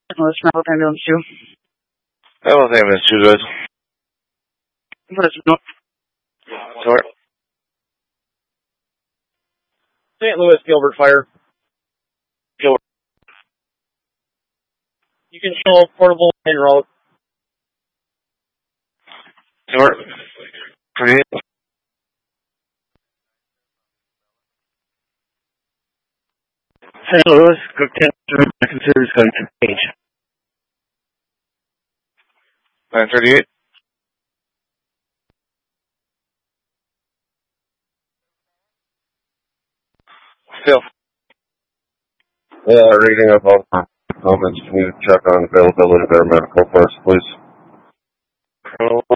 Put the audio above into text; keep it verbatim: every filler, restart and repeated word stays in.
English Medical Ambulance two. Ambulance Ambulance two, good. What is it? Sorry. Saint Louis Gilbert Fire. Gilbert. You can show a portable main road. Gilbert. twenty-eight. Saint Louis, Cook ten, considers going to page. nine thirty-eight. Still. Yeah, reading up all the comments. Can you check on availability of their medical first, please?